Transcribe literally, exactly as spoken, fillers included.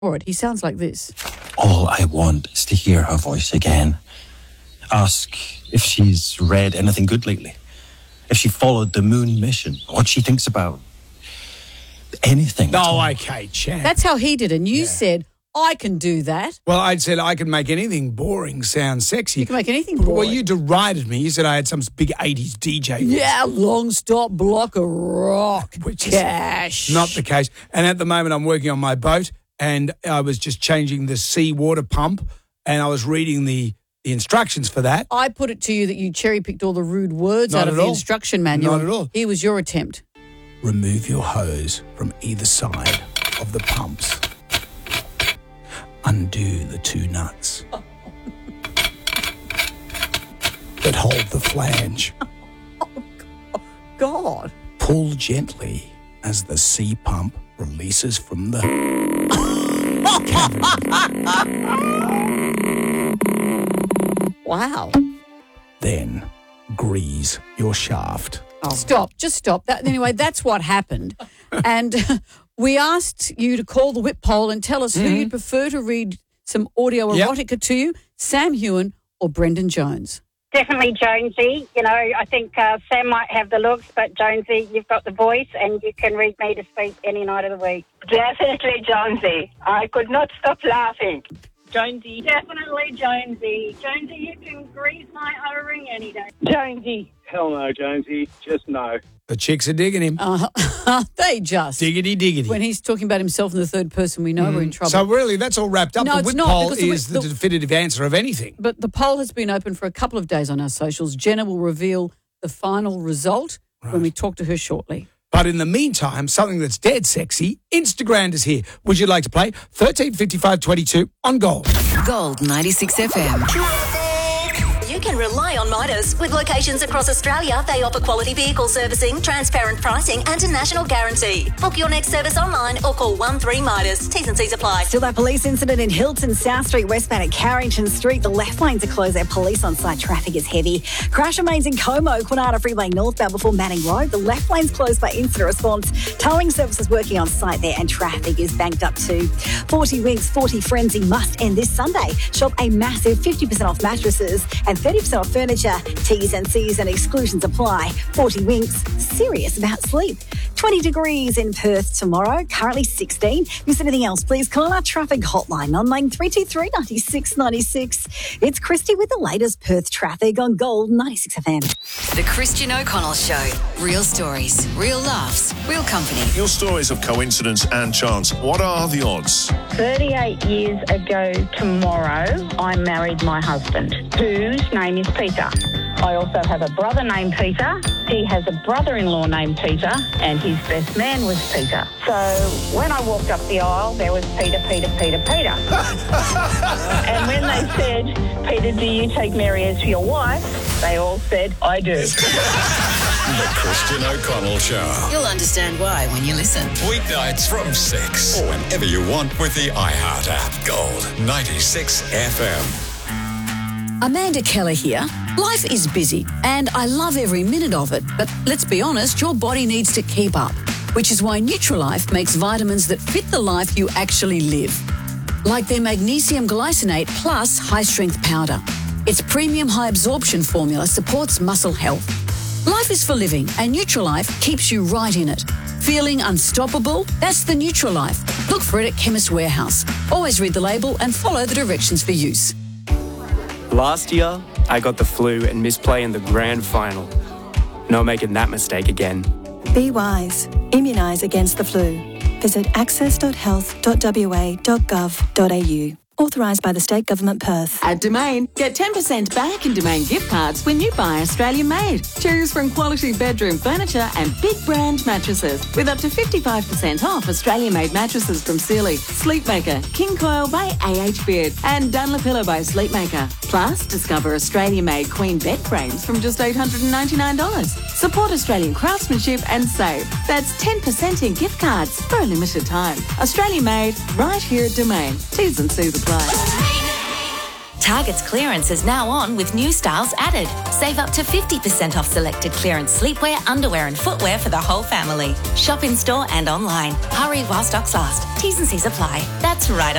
All right, he sounds like this. All I want is to hear her voice again. Ask if she's read anything good lately. If she followed the moon mission. What she thinks about anything. Oh, okay, Chad. That's how he did it. And you Yeah. said, I can do that. Well, I said I can make anything boring sound sexy. You can make anything boring. Well, you derided me. You said I had some big eighties D J voice. Yeah, long stop block of rock. Which is Cash. not the case. And at the moment, I'm working on my boat, and I was just changing the sea water pump, and I was reading the, the instructions for that. I put it to you that you cherry-picked all the rude words Not out of at the all. instruction manual. Not at all. Here was your attempt. Remove your hose from either side of the pumps. Undo the two nuts that hold the flange. God. Pull gently as the sea pump releases from the Wow. Then grease your shaft. Stop. Just stop. That, anyway, that's what happened. And we asked you to call the whip poll and tell us who you'd prefer to read some audio Yep. erotica to you, Sam Hewen or Brendan Jones. Definitely Jonesy. You know, I think uh, Sam might have the looks, but Jonesy, you've got the voice and you can read me to sleep any night of the week. Definitely Jonesy. I could not stop laughing. Jonesy. Definitely Jonesy. Jonesy, you can grease my O-ring any day. Jonesy. Hell no, Jonesy. Just no. The chicks are digging him. Uh, they just. Diggity, diggity. When he's talking about himself in the third person, we know we're in trouble. So really, that's all wrapped up. No, the it's whip not, poll because the whip- is the, the- definitive answer of anything. But the poll has been open for a couple of days on our socials. Jenna will reveal the final result when we talk to her shortly. But in the meantime, something that's dead sexy, Instagram is here. Would you like to play? thirteen fifty-five twenty-two on Gold. Gold ninety-six F M. You can rely on Midas. With locations across Australia, they offer quality vehicle servicing, transparent pricing and a national guarantee. Book your next service online or call one three Midas. T's and C's apply. Still that police incident in Hilton, South Street, westbound at Carrington Street. The left lanes are closed there. Police on site. Traffic is heavy. Crash remains in Como, Quinata Freeway northbound before Manning Road. The left lane's closed by incident response. Towing services working on site there and traffic is banked up too. forty Winks, forty Frenzy must end this Sunday. Shop a massive fifty percent off mattresses and thirty percent off furniture. T's and C's and exclusions apply. forty Winks, serious about sleep. twenty degrees in Perth tomorrow, currently sixteen. Miss anything else, please call our traffic hotline on nine three two three, nine six nine six. It's Christy with the latest Perth traffic on Gold ninety-six F M. The Christian O'Connell Show. Real stories, real laughs, real company. Your stories of coincidence and chance. What are the odds? thirty-eight years ago tomorrow, I married my husband, whose name is Peter. I also have a brother named Peter. He has a brother-in-law named Peter, and his best man was Peter. So when I walked up the aisle, there was Peter, Peter, Peter, Peter. And when they said, Peter, do you take Mary as your wife? They all said, I do. The Christian O'Connell Show. You'll understand why when you listen. Weeknights from six. Or whenever you want with the iHeart app. Gold ninety-six F M. Amanda Keller here. Life is busy and I love every minute of it, but let's be honest, your body needs to keep up, which is why Nutrilife makes vitamins that fit the life you actually live. Like their magnesium glycinate plus high-strength powder. Its premium high-absorption formula supports muscle health. Life is for living and Nutrilife keeps you right in it. Feeling unstoppable? That's the Nutrilife. Look for it at Chemist Warehouse. Always read the label and follow the directions for use. Last year, I got the flu and missed play in the grand final. No making that mistake again. Be wise. Immunise against the flu. Visit access dot health dot w a dot gov dot a u. Authorised by the State Government Perth. At Domain, get ten percent back in Domain gift cards when you buy Australian made. Choose from quality bedroom furniture and big brand mattresses with up to fifty-five percent off Australian made mattresses from Sealy, Sleepmaker, King Coil by A H Beard and Dunlopillow by Sleepmaker. Plus, discover Australian made queen bed frames from just eight hundred ninety-nine dollars. Support Australian craftsmanship and save. That's ten percent in gift cards for a limited time. Australian made, right here at Domain. T's and C's apply. Target's clearance is now on with new styles added. Save up to fifty percent off selected clearance sleepwear, underwear and footwear for the whole family. Shop in store and online. Hurry while stocks last. T's and C's apply. That's right